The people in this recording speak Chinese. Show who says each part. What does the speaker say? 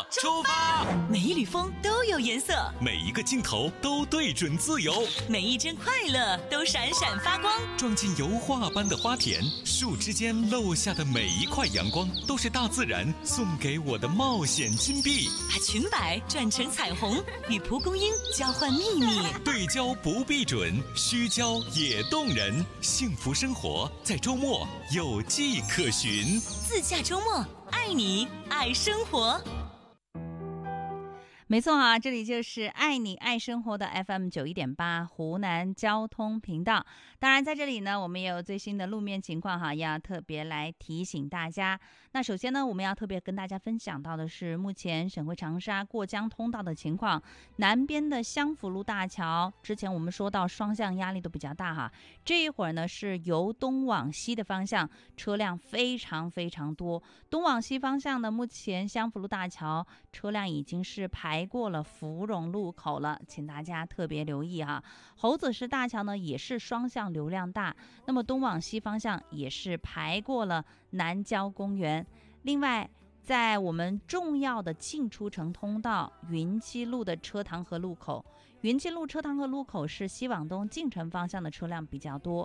Speaker 1: 出发！
Speaker 2: 每一缕风都有颜色，
Speaker 1: 每一个镜头都对准自由，
Speaker 2: 每一帧快乐都闪闪发光。
Speaker 1: 撞进油画般的花田，树枝间漏下的每一块阳光，都是大自然送给我的冒险金币。
Speaker 2: 把裙摆转成彩虹，与蒲公英交换秘密。
Speaker 1: 对焦不必准，虚焦也动人。幸福生活在周末有迹可循。
Speaker 2: 自驾周末，爱你爱生活。
Speaker 3: 没错啊，这里就是爱你爱生活的 FM91.8 湖南交通频道。当然在这里呢，我们也有最新的路面情况哈，要特别来提醒大家。那首先呢，我们要特别跟大家分享到的是目前省会长沙过江通道的情况。南边的湘福路大桥，之前我们说到双向压力都比较大哈，这一会儿呢是由东往西的方向车辆非常非常多。东往西方向呢，目前湘福路大桥车辆已经是排过了芙蓉路口了，请大家特别留意哈。猴子石大桥呢也是双向流量大，那么东往西方向也是排过了南郊公园。另外在我们重要的进出城通道云栖路的车塘河路口，云栖路车塘河路口是西往东进城方向的车辆比较多，